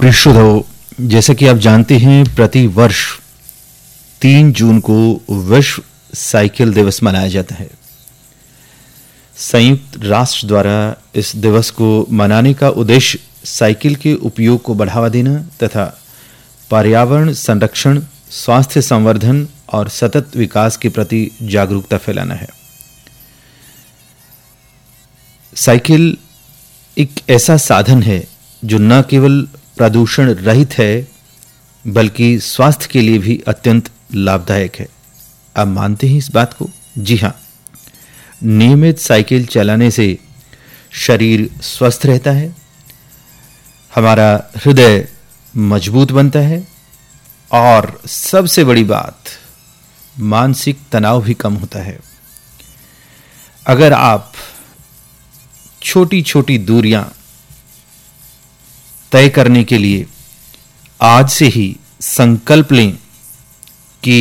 प्रिय श्रोताओ, जैसा कि आप जानते हैं, प्रति वर्ष 3 जून को विश्व साइकिल दिवस मनाया जाता है। संयुक्त राष्ट्र द्वारा इस दिवस को मनाने का उद्देश्य साइकिल के उपयोग को बढ़ावा देना तथा पर्यावरण संरक्षण, स्वास्थ्य संवर्धन और सतत विकास के प्रति जागरूकता फैलाना है। साइकिल एक ऐसा साधन है जो न केवल प्रदूषण रहित है बल्कि स्वास्थ्य के लिए भी अत्यंत लाभदायक है। आप मानते हैं इस बात को? जी हां, नियमित साइकिल चलाने से शरीर स्वस्थ रहता है, हमारा हृदय मजबूत बनता है और सबसे बड़ी बात, मानसिक तनाव भी कम होता है। अगर आप छोटी छोटी दूरियां तय करने के लिए आज से ही संकल्प लें कि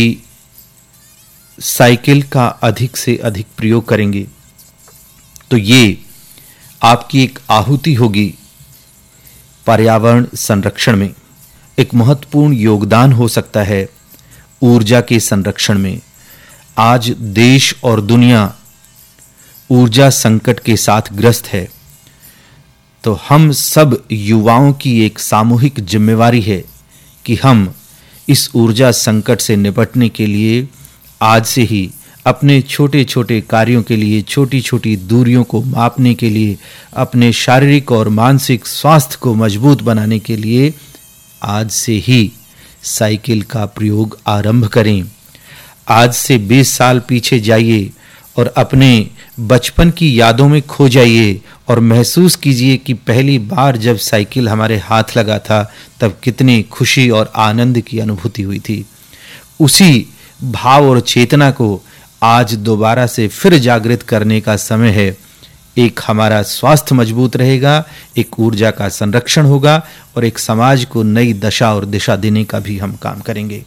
साइकिल का अधिक से अधिक प्रयोग करेंगे, तो ये आपकी एक आहुति होगी पर्यावरण संरक्षण में। एक महत्वपूर्ण योगदान हो सकता है ऊर्जा के संरक्षण में। आज देश और दुनिया ऊर्जा संकट के साथ ग्रस्त है, तो हम सब युवाओं की एक सामूहिक जिम्मेवारी है कि हम इस ऊर्जा संकट से निपटने के लिए आज से ही अपने छोटे छोटे कार्यों के लिए, छोटी छोटी दूरियों को मापने के लिए, अपने शारीरिक और मानसिक स्वास्थ्य को मजबूत बनाने के लिए आज से ही साइकिल का प्रयोग आरंभ करें। आज से 20 साल पीछे जाइए और अपने बचपन की यादों में खो जाइए और महसूस कीजिए कि पहली बार जब साइकिल हमारे हाथ लगा था तब कितनी खुशी और आनंद की अनुभूति हुई थी। उसी भाव और चेतना को आज दोबारा से फिर जागृत करने का समय है। एक हमारा स्वास्थ्य मजबूत रहेगा, एक ऊर्जा का संरक्षण होगा और एक समाज को नई दशा और दिशा देने का भी हम काम करेंगे।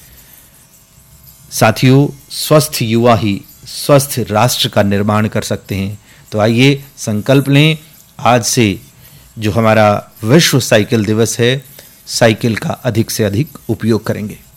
साथियों, स्वस्थ युवा ही स्वस्थ राष्ट्र का निर्माण कर सकते हैं। तो आइए संकल्प लें, आज से जो हमारा विश्व साइकिल दिवस है, साइकिल का अधिक से अधिक उपयोग करेंगे।